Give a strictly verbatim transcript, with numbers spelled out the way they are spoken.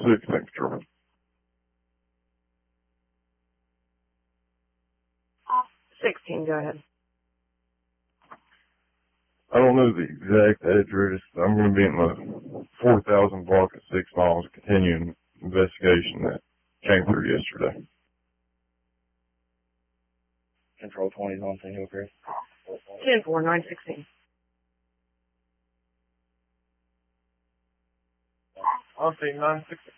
six, thanks, German. sixteen, go ahead. I don't know the exact address. I'm going to be in the four thousand block of six miles continuing investigation that came through yesterday. Control twenty is on St. Hill Crest. ten four, nine sixteen. On St. nine sixteen.